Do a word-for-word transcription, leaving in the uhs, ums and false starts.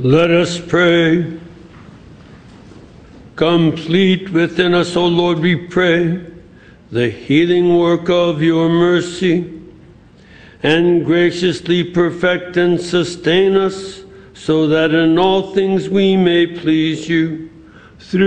Let us pray. Complete within us, O Lord, we pray, the healing work of your mercy, and graciously perfect and sustain us, so that in all things we may please you.